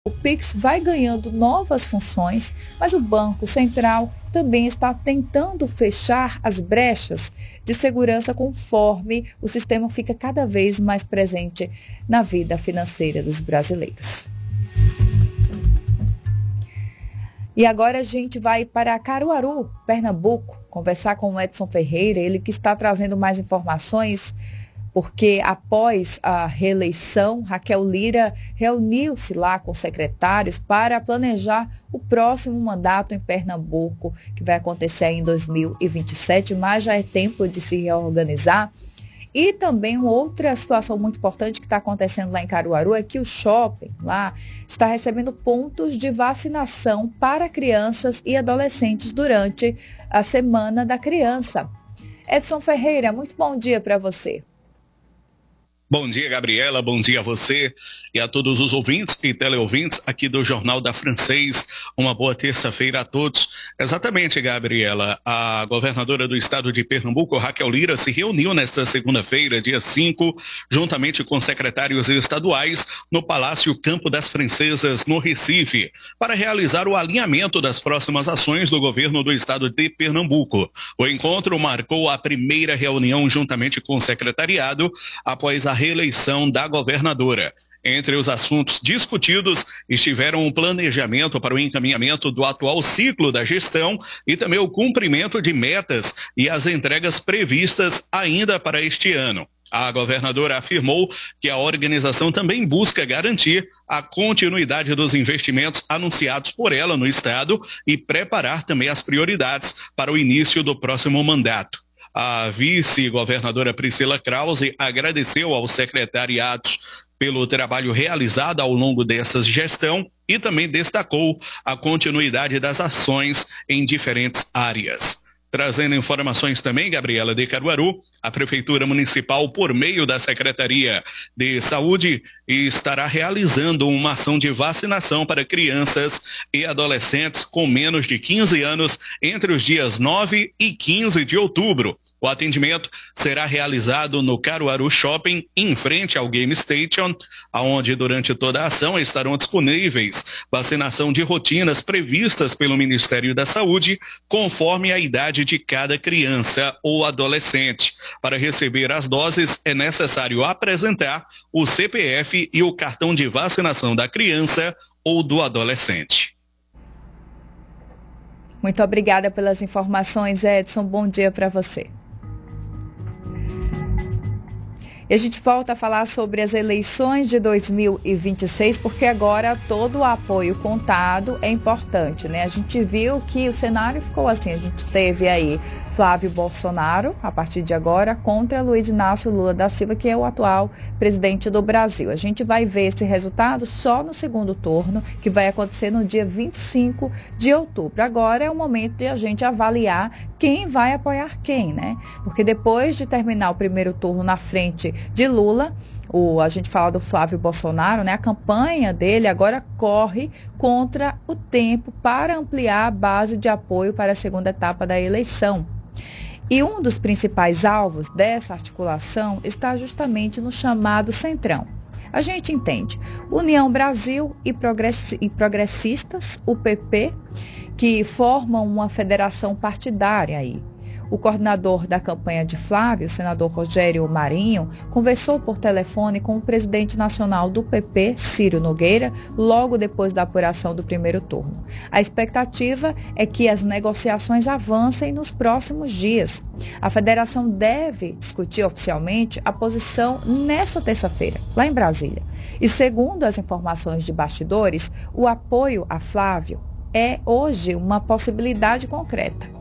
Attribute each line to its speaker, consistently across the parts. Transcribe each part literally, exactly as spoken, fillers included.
Speaker 1: O Pix vai ganhando novas funções, mas o Banco Central também está tentando fechar as brechas de segurança conforme o sistema fica cada vez mais presente na vida financeira dos brasileiros. E agora a gente vai para Caruaru, Pernambuco, conversar com o Edson Ferreira, ele que está trazendo mais informações, porque após a reeleição, Raquel Lira reuniu-se lá com secretários para planejar o próximo mandato em Pernambuco, que vai acontecer em dois mil e vinte e sete, mas já é tempo de se reorganizar. E também uma outra situação muito importante que está acontecendo lá em Caruaru é que o shopping lá está recebendo pontos de vacinação para crianças e adolescentes durante a Semana da Criança. Edson Ferreira, muito bom dia para você.
Speaker 2: Bom dia, Gabriela, bom dia a você e a todos os ouvintes e teleouvintes aqui do Jornal da Francês. Uma boa terça-feira a todos. Exatamente, Gabriela, a governadora do estado de Pernambuco, Raquel Lira, se reuniu nesta segunda-feira, dia cinco, juntamente com secretários estaduais no Palácio Campo das Princesas, no Recife, para realizar o alinhamento das próximas ações do governo do estado de Pernambuco. O encontro marcou a primeira reunião juntamente com o secretariado após a reeleição da governadora. Entre os assuntos discutidos estiveram o planejamento para o encaminhamento do atual ciclo da gestão e também o cumprimento de metas e as entregas previstas ainda para este ano. A governadora afirmou que a organização também busca garantir a continuidade dos investimentos anunciados por ela no estado e preparar também as prioridades para o início do próximo mandato. A vice-governadora Priscila Krause agradeceu aos secretariados pelo trabalho realizado ao longo dessa gestão e também destacou a continuidade das ações em diferentes áreas. Trazendo informações também, Gabriela, de Caruaru, a Prefeitura Municipal, por meio da Secretaria de Saúde, estará realizando uma ação de vacinação para crianças e adolescentes com menos de quinze anos entre os dias nove e quinze de outubro. O atendimento será realizado no Caruaru Shopping, em frente ao Game Station, onde durante toda a ação estarão disponíveis vacinação de rotinas previstas pelo Ministério da Saúde, conforme a idade de cada criança ou adolescente. Para receber as doses, é necessário apresentar o C P F e o cartão de vacinação da criança ou do adolescente.
Speaker 1: Muito obrigada pelas informações, Edson. Bom dia para você. E a gente volta a falar sobre as eleições de dois mil e vinte e seis, porque agora todo o apoio contado é importante, né? A gente viu que o cenário ficou assim, a gente teve aí Flávio Bolsonaro, a partir de agora, contra Luiz Inácio Lula da Silva, que é o atual presidente do Brasil. A gente vai ver esse resultado só no segundo turno, que vai acontecer no dia vinte e cinco de outubro. Agora é o momento de a gente avaliar quem vai apoiar quem, né? Porque depois de terminar o primeiro turno na frente de Lula, o, a gente fala do Flávio Bolsonaro, né? A campanha dele agora corre contra o tempo para ampliar a base de apoio para a segunda etapa da eleição. E um dos principais alvos dessa articulação está justamente no chamado Centrão. A gente entende União Brasil e Progressistas, o P P, que formam uma federação partidária aí. O coordenador da campanha de Flávio, o senador Rogério Marinho, conversou por telefone com o presidente nacional do P P, Ciro Nogueira, logo depois da apuração do primeiro turno. A expectativa é que as negociações avancem nos próximos dias. A federação deve discutir oficialmente a posição nesta terça-feira, lá em Brasília. E segundo as informações de bastidores, o apoio a Flávio é hoje uma possibilidade concreta.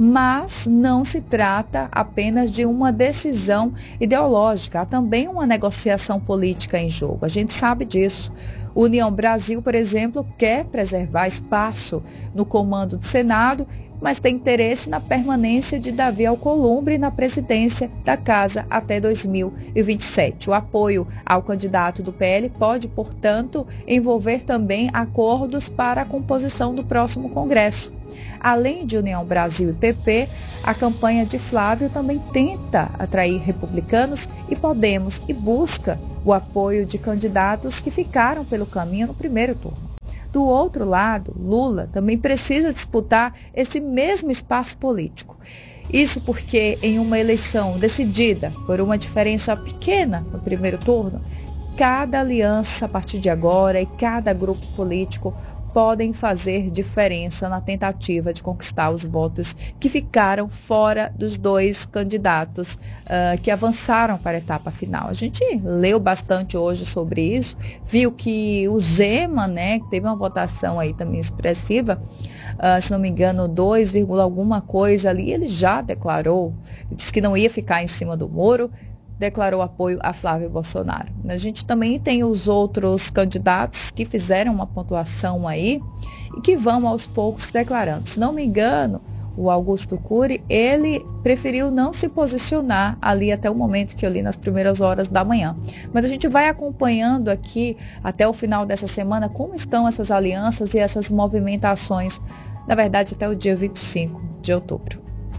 Speaker 1: Mas não se trata apenas de uma decisão ideológica, há também uma negociação política em jogo. A gente sabe disso. União Brasil, por exemplo, quer preservar espaço no comando do Senado, mas tem interesse na permanência de Davi Alcolumbre na presidência da Casa até dois mil e vinte e sete. O apoio ao candidato do P L pode, portanto, envolver também acordos para a composição do próximo Congresso. Além de União Brasil e P P, a campanha de Flávio também tenta atrair republicanos e Podemos e busca o apoio de candidatos que ficaram pelo caminho no primeiro turno. Do outro lado, Lula também precisa disputar esse mesmo espaço político. Isso porque em uma eleição decidida por uma diferença pequena no primeiro turno, cada aliança a partir de agora e cada grupo político podem fazer diferença na tentativa de conquistar os votos que ficaram fora dos dois candidatos uh, que avançaram para a etapa final. A gente leu bastante hoje sobre isso, viu que o Zema, né, que teve uma votação aí também expressiva, uh, se não me engano, dois, alguma coisa ali, ele já declarou, disse que não ia ficar em cima do Moro, declarou apoio a Flávio Bolsonaro. A gente também tem os outros candidatos que fizeram uma pontuação aí e que vão aos poucos declarando. Se não me engano, o Augusto Cury, ele preferiu não se posicionar ali até o momento que eu li nas primeiras horas da manhã. Mas a gente vai acompanhando aqui até o final dessa semana como estão essas alianças e essas movimentações, na verdade até o dia vinte e cinco de outubro.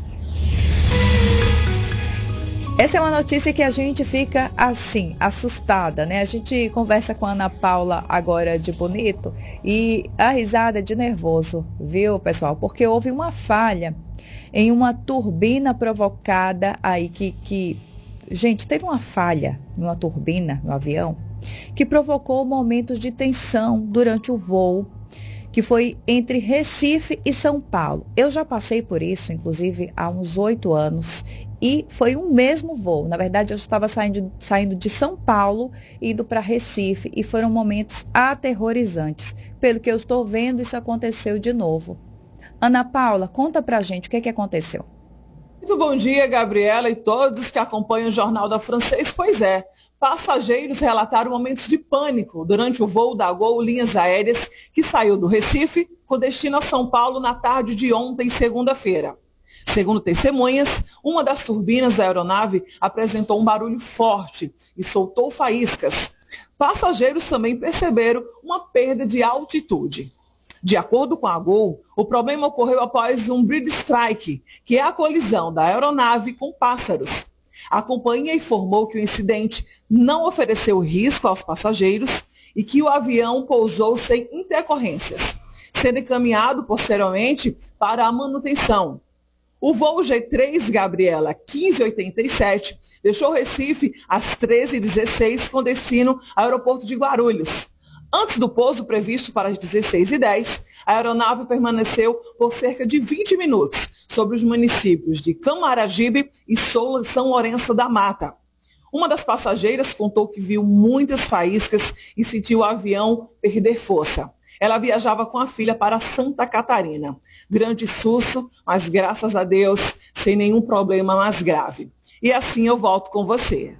Speaker 1: Essa é uma notícia que a gente fica assim, assustada, né? A gente conversa com a Ana Paula agora de Bonito e a risada é de nervoso, viu, pessoal? Porque houve uma falha em uma turbina provocada aí que, que... Gente, teve uma falha em uma turbina no avião que provocou momentos de tensão durante o voo, que foi entre Recife e São Paulo. Eu já passei por isso, inclusive, há uns oito anos. E foi um mesmo voo. Na verdade, eu estava saindo, saindo de São Paulo, indo para Recife, e foram momentos aterrorizantes. Pelo que eu estou vendo, isso aconteceu de novo. Ana Paula, conta pra gente o que, que aconteceu.
Speaker 3: Muito bom dia, Gabriela, e todos que acompanham o Jornal da Francês. Pois é, passageiros relataram momentos de pânico durante o voo da Gol Linhas Aéreas, que saiu do Recife com destino a São Paulo na tarde de ontem, segunda-feira. Segundo testemunhas, uma das turbinas da aeronave apresentou um barulho forte e soltou faíscas. Passageiros também perceberam uma perda de altitude. De acordo com a Gol, o problema ocorreu após um bird strike, que é a colisão da aeronave com pássaros. A companhia informou que o incidente não ofereceu risco aos passageiros e que o avião pousou sem intercorrências, sendo encaminhado posteriormente para a manutenção. O voo G três, Gabriela, quinze oitenta e sete, deixou Recife às treze e dezesseis com destino ao aeroporto de Guarulhos. Antes do pouso previsto para as dezesseis e dez, a aeronave permaneceu por cerca de vinte minutos sobre os municípios de Camaragibe e São Lourenço da Mata. Uma das passageiras contou que viu muitas faíscas e sentiu o avião perder força. Ela viajava com a filha para Santa Catarina. Grande susto, mas graças a Deus, sem nenhum problema mais grave. E assim eu volto com você.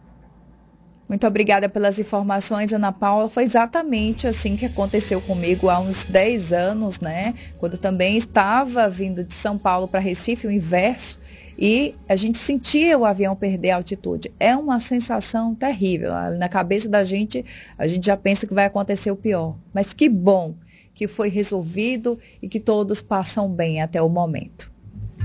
Speaker 1: Muito obrigada pelas informações, Ana Paula. Foi exatamente assim que aconteceu comigo há uns dez anos, né? Quando também estava vindo de São Paulo para Recife, o inverso. E a gente sentia o avião perder a altitude. É uma sensação terrível. Na cabeça da gente, a gente já pensa que vai acontecer o pior. Mas que bom que foi resolvido e que todos passam bem até o momento.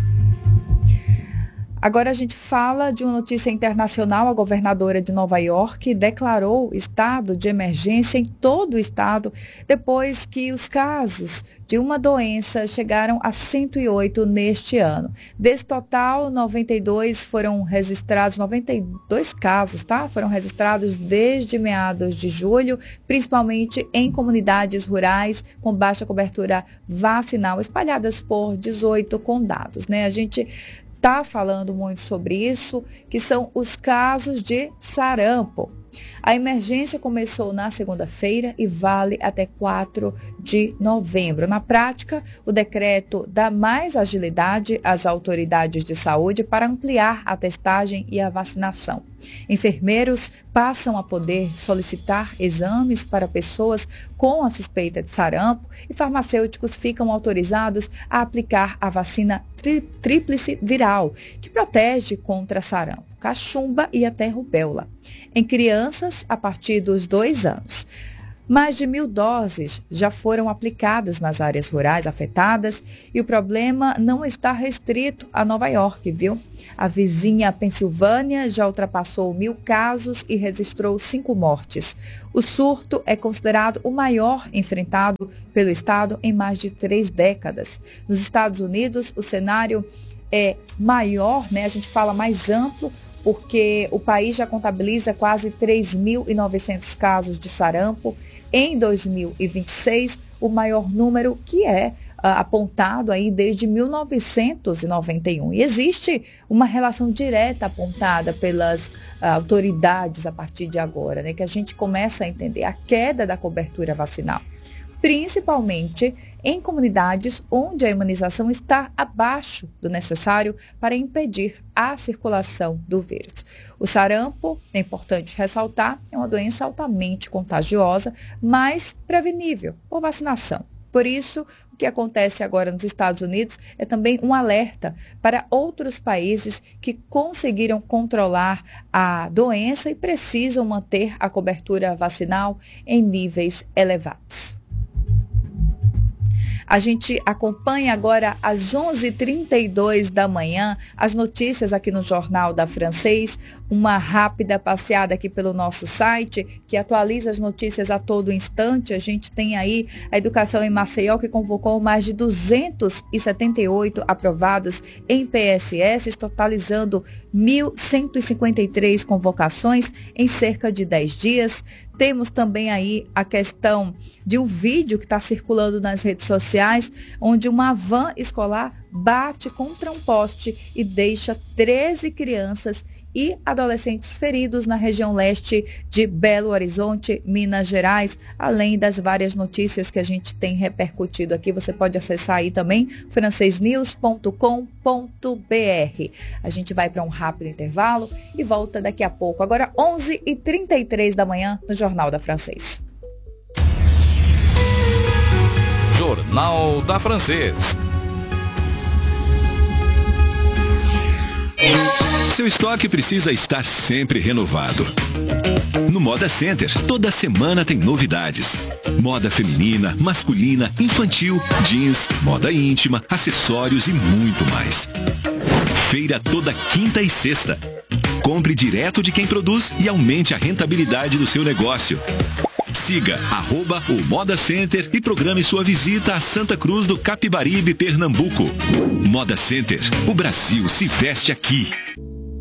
Speaker 1: Agora a gente fala de uma notícia internacional. A governadora de Nova York declarou estado de emergência em todo o estado depois que os casos de uma doença chegaram a cento e oito neste ano. Desse total, noventa e dois foram registrados, noventa e dois casos, tá? Foram registrados desde meados de julho, principalmente em comunidades rurais com baixa cobertura vacinal, espalhadas por dezoito condados, né? A gente está falando muito sobre isso, que são os casos de sarampo. A emergência começou na segunda-feira e vale até quatro de novembro. Na prática, o decreto dá mais agilidade às autoridades de saúde para ampliar a testagem e a vacinação. Enfermeiros passam a poder solicitar exames para pessoas com a suspeita de sarampo e farmacêuticos ficam autorizados a aplicar a vacina tri- tríplice viral, que protege contra sarampo, cachumba e até rubéola, em crianças a partir dos dois anos. Mais de mil doses já foram aplicadas nas áreas rurais afetadas e o problema não está restrito a Nova York, viu? A vizinha Pensilvânia já ultrapassou mil casos e registrou cinco mortes. O surto é considerado o maior enfrentado pelo estado em mais de três décadas. Nos Estados Unidos, o cenário é maior, né? A gente fala mais amplo, porque o país já contabiliza quase três mil e novecentos casos de sarampo. Em dois mil e vinte e seis, o maior número que é uh, apontado aí desde mil novecentos e noventa e um. E existe uma relação direta apontada pelas uh, autoridades a partir de agora, né, que a gente começa a entender a queda da cobertura vacinal, principalmente em comunidades onde a imunização está abaixo do necessário para impedir a circulação do vírus. O sarampo, é importante ressaltar, é uma doença altamente contagiosa, mas prevenível por vacinação. Por isso, o que acontece agora nos Estados Unidos é também um alerta para outros países que conseguiram controlar a doença e precisam manter a cobertura vacinal em níveis elevados. A gente acompanha agora às onze e trinta e dois da manhã as notícias aqui no Jornal da Francês, uma rápida passeada aqui pelo nosso site que atualiza as notícias a todo instante. A gente tem aí a educação em Maceió que convocou mais de duzentos e setenta e oito aprovados em P S S, totalizando mil cento e cinquenta e três convocações em cerca de dez dias. Temos também aí a questão de um vídeo que está circulando nas redes sociais, onde uma van escolar bate contra um poste e deixa treze crianças e adolescentes feridos na região leste de Belo Horizonte, Minas Gerais, além das várias notícias que a gente tem repercutido aqui. Você pode acessar aí também francês news ponto com ponto b r. A gente vai para um rápido intervalo e volta daqui a pouco. Agora onze e trinta e três da manhã no Jornal da Francês.
Speaker 4: Jornal da Francês.
Speaker 5: Seu estoque precisa estar sempre renovado. No Moda Center, toda semana tem novidades. Moda feminina, masculina, infantil, jeans, moda íntima, acessórios e muito mais. Feira toda quinta e sexta. Compre direto de quem produz e aumente a rentabilidade do seu negócio. Siga arroba o Moda Center e programe sua visita a Santa Cruz do Capibaribe, Pernambuco. Moda Center, o Brasil se veste aqui.